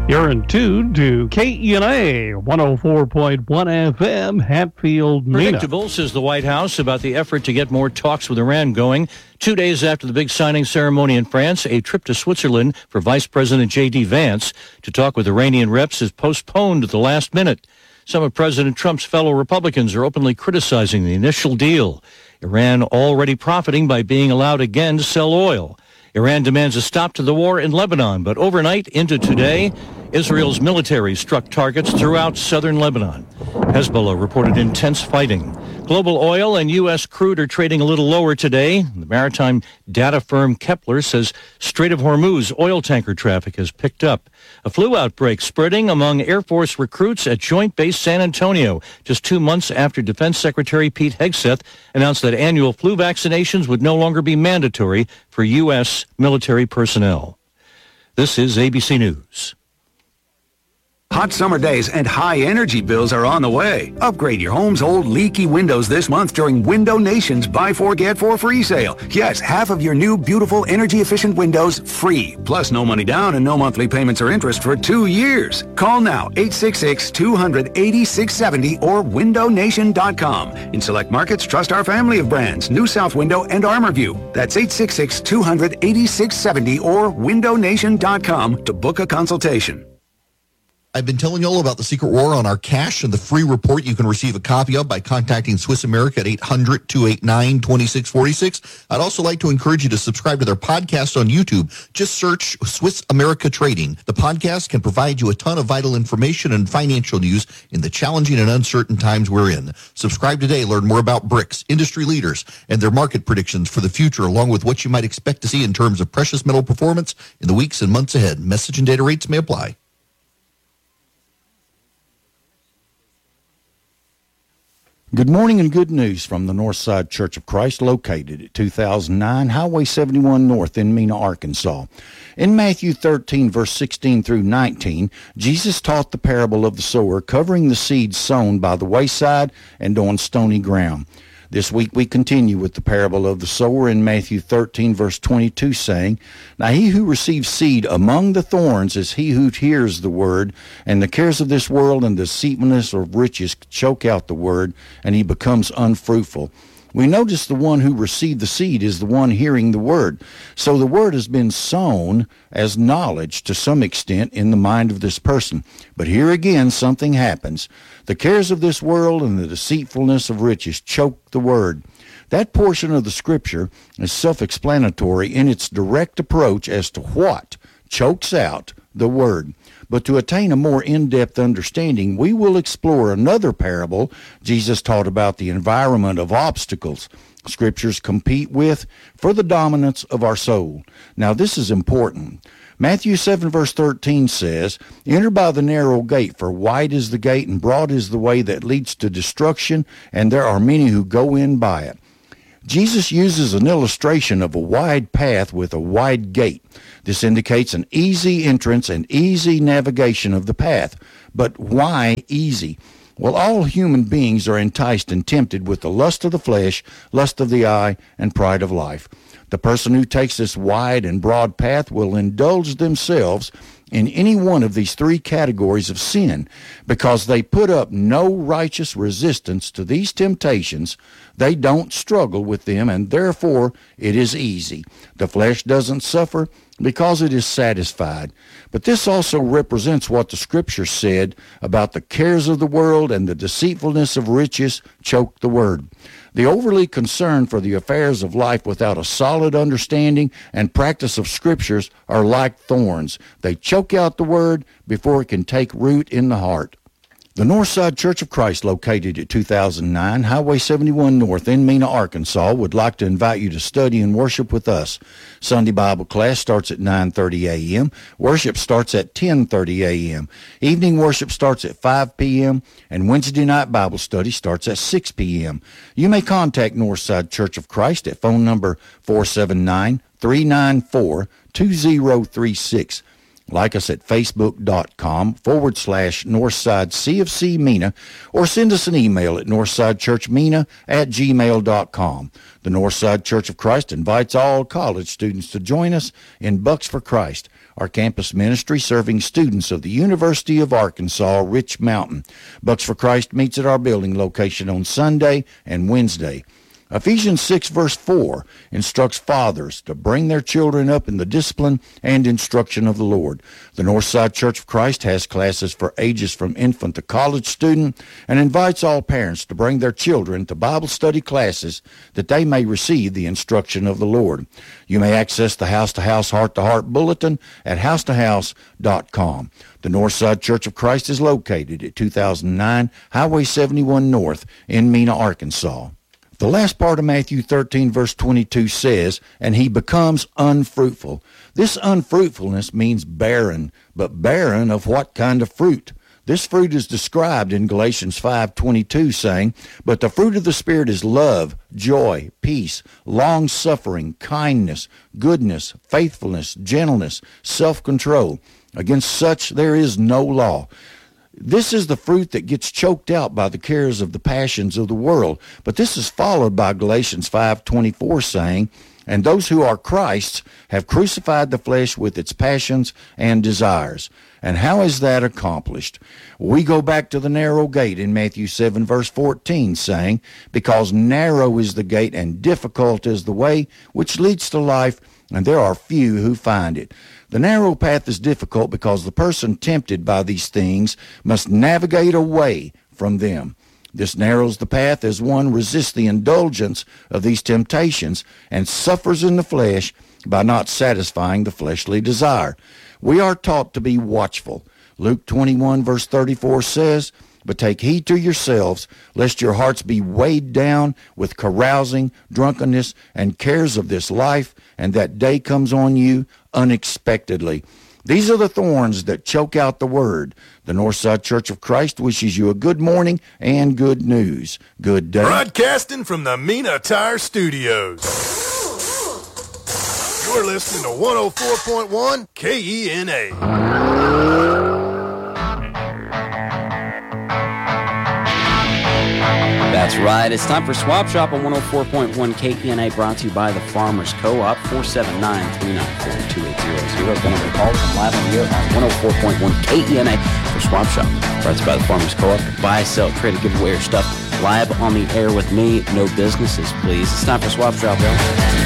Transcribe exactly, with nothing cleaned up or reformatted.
You're in tune to K E N A one oh four point one F M, Hatfield, Mena. Predictable, says the White House, about the effort to get more talks with Iran going. Two days after the big signing ceremony in France, a trip to Switzerland for Vice President J D. Vance to talk with Iranian reps is postponed at the last minute. Some of President Trump's fellow Republicans are openly criticizing the initial deal. Iran already profiting by being allowed again to sell oil. Iran demands a stop to the war in Lebanon, but overnight into today, Israel's military struck targets throughout southern Lebanon. Hezbollah reported intense fighting. Global oil and U S crude are trading a little lower today. The maritime data firm Kepler says Strait of Hormuz oil tanker traffic has picked up. A flu outbreak spreading among Air Force recruits at Joint Base San Antonio, just two months after Defense Secretary Pete Hegseth announced that annual flu vaccinations would no longer be mandatory for U S military personnel. This is A B C News. Hot summer days and high energy bills are on the way. Upgrade your home's old leaky windows this month during Window Nation's Buy Four Get Four free sale. Yes, half of your new beautiful energy efficient windows free. Plus no money down and no monthly payments or interest for two years. Call now eight six six, two hundred, eighty-six seventy or window nation dot com. In select markets, trust our family of brands, New South Window and ArmorView. That's eight six six, two hundred, eighty-six seventy or window nation dot com to book a consultation. I've been telling you all about the secret war on our cash and the free report you can receive a copy of by contacting Swiss America at eight hundred, two eight nine, two six four six. I'd also like to encourage you to subscribe to their podcast on YouTube. Just search Swiss America Trading. The podcast can provide you a ton of vital information and financial news in the challenging and uncertain times we're in. Subscribe today. Learn more about BRICS, industry leaders, and their market predictions for the future, along with what you might expect to see in terms of precious metal performance in the weeks and months ahead. Message and data rates may apply. Good morning and good news from the Northside Church of Christ, located at two thousand nine Highway seventy-one North in Mena, Arkansas. In Matthew thirteen, verse sixteen through nineteen, Jesus taught the parable of the sower, covering the seed sown by the wayside and on stony ground. This week we continue with the parable of the sower in Matthew thirteen, verse twenty-two, saying, Now he who receives seed among the thorns is he who hears the word, and the cares of this world and the deceitfulness of riches choke out the word, and he becomes unfruitful. We notice the one who received the seed is the one hearing the word. So the word has been sown as knowledge to some extent in the mind of this person. But here again something happens. The cares of this world and the deceitfulness of riches choke the word. That portion of the scripture is self-explanatory in its direct approach as to what chokes out the word. But to attain a more in-depth understanding, we will explore another parable Jesus taught about the environment of obstacles scriptures compete with for the dominance of our soul. Now, this is important. Matthew seven, verse thirteen says, Enter by the narrow gate, for wide is the gate and broad is the way that leads to destruction, and there are many who go in by it. Jesus uses an illustration of a wide path with a wide gate. This indicates an easy entrance and easy navigation of the path. But why easy? Well, all human beings are enticed and tempted with the lust of the flesh, lust of the eye, and pride of life. The person who takes this wide and broad path will indulge themselves in any one of these three categories of sin. Because they put up no righteous resistance to these temptations, they don't struggle with them, and therefore it is easy. The flesh doesn't suffer because it is satisfied. But this also represents what the Scripture said about the cares of the world and the deceitfulness of riches choke the word. The overly concerned for the affairs of life without a solid understanding and practice of Scriptures are like thorns. They choke out the word before it can take root in the heart. The Northside Church of Christ, located at two thousand nine Highway seventy-one North in Mena, Arkansas, would like to invite you to study and worship with us. Sunday Bible class starts at nine thirty a.m. Worship starts at ten thirty a.m. Evening worship starts at five p.m. and Wednesday night Bible study starts at six p.m. You may contact Northside Church of Christ at phone number four seven nine, three nine four, two zero three six. Like us at facebook.com forward slash Northside CFC Mena, or send us an email at northsidechurchmena at gmail dot com. The Northside Church of Christ invites all college students to join us in Bucks for Christ. our campus ministry serving students of the University of Arkansas, Rich Mountain. Bucks for Christ meets at our building location on Sunday and Wednesday. Ephesians six verse four instructs fathers to bring their children up in the discipline and instruction of the Lord. The Northside Church of Christ has classes for ages from infant to college student and invites all parents to bring their children to Bible study classes that they may receive the instruction of the Lord. You may access the House to House, Heart to Heart bulletin at house to house dot com. The Northside Church of Christ is located at two thousand nine Highway seventy-one North in Mena, Arkansas. The last part of Matthew thirteen, verse twenty-two says, and he becomes unfruitful. This unfruitfulness means barren, but barren of what kind of fruit? This fruit is described in Galatians five twenty-two, saying, but the fruit of the Spirit is love, joy, peace, long-suffering, kindness, goodness, faithfulness, gentleness, self-control. Against such there is no law. This is the fruit that gets choked out by the cares of the passions of the world. But this is followed by Galatians five twenty-four saying, and those who are Christ's have crucified the flesh with its passions and desires. And how is that accomplished? We go back to the narrow gate in Matthew seven verse fourteen saying, because narrow is the gate and difficult is the way which leads to life, and there are few who find it. The narrow path is difficult because the person tempted by these things must navigate away from them. This narrows the path as one resists the indulgence of these temptations and suffers in the flesh by not satisfying the fleshly desire. We are taught to be watchful. Luke twenty-one verse thirty-four says, but take heed to yourselves, lest your hearts be weighed down with carousing, drunkenness, and cares of this life, and that day comes on you unexpectedly. These are the thorns that choke out the word. The Northside Church of Christ wishes you a good morning and good news. Good day. Broadcasting from the Mena Tire Studios. You're listening to one oh four point one K E N A. That's right. It's time for Swap Shop on one oh four point one K E N A, brought to you by the Farmers Co-op. four seven nine, three nine four, two eight zero zero. The number to call from live on the air on one oh four point one K E N A for Swap Shop. Brought to you by the Farmers Co-op. Buy, sell, trade, give away your stuff live on the air with me. No businesses, please. It's time for Swap Shop, y'all.